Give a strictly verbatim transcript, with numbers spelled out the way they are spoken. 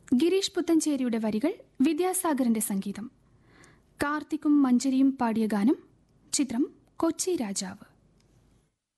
ഗിരീഷ് പുത്തഞ്ചേരിയുടെ വരികൾ, വിദ്യാസാഗറിന്റെ സംഗീതം. കാർത്തിക്കും മഞ്ജരിയും പാടിയ ഗാനം. ചിത്രം കൊച്ചി രാജാവ്.